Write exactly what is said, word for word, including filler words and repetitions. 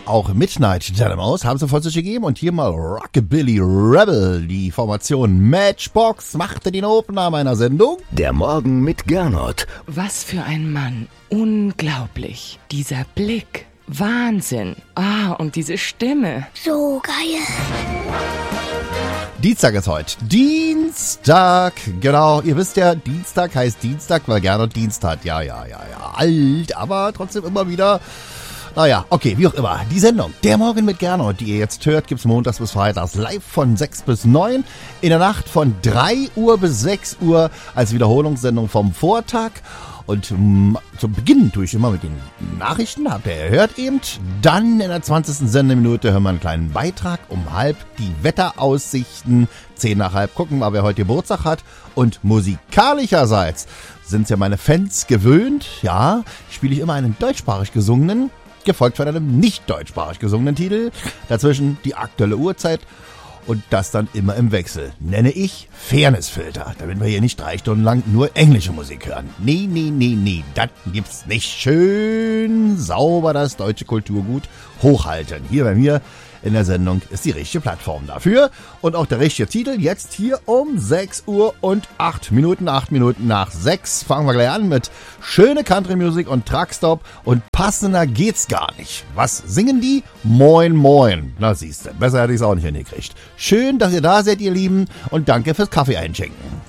auch Midnight Dynamos haben sie vor sich gegeben und hier mal Rockabilly Rebel. Die Formation Matchbox machte den Opener meiner Sendung. Der Morgen mit Gernot. Was für ein Mann. Unglaublich. Dieser Blick. Wahnsinn. Ah, und diese Stimme. So geil. Dienstag ist heute. Dienstag, genau. Ihr wisst ja, Dienstag heißt Dienstag, weil Gernot Dienst hat. Ja, ja, ja, ja. Alt, aber trotzdem immer wieder. Naja, okay, wie auch immer. Die Sendung, der Morgen mit Gernot, die ihr jetzt hört, gibt's montags bis freitags live von sechs bis neun. In der Nacht von drei Uhr bis sechs Uhr als Wiederholungssendung vom Vortag. Und um, zum Beginn tue ich immer mit den Nachrichten, habt ihr gehört eben. Dann in der zwanzigsten Sendeminute hören wir einen kleinen Beitrag. Um halb die Wetteraussichten. Zehn nach halb gucken wir, wer heute Geburtstag hat. Und musikalischerseits sind ja meine Fans gewöhnt. Ja, spiele ich immer einen deutschsprachig gesungenen, gefolgt von einem nicht deutschsprachig gesungenen Titel. Dazwischen die aktuelle Uhrzeit. Und das dann immer im Wechsel. Nenne ich Fairnessfilter, damit wir hier nicht drei Stunden lang nur englische Musik hören. Nee, nee, nee, nee, das gibt's nicht. Schön sauber das deutsche Kulturgut hochhalten. Hier bei mir in der Sendung ist die richtige Plattform dafür. Und auch der richtige Titel jetzt hier um sechs Uhr und acht Minuten, acht Minuten nach sechs. Fangen wir gleich an mit schöne Country-Musik und Truckstop. Und passender geht's gar nicht. Was singen die? Moin, moin. Na siehste, besser hätte ich's auch nicht hingekriegt. Schön, dass ihr da seid, ihr Lieben. Und danke fürs Kaffee einschenken.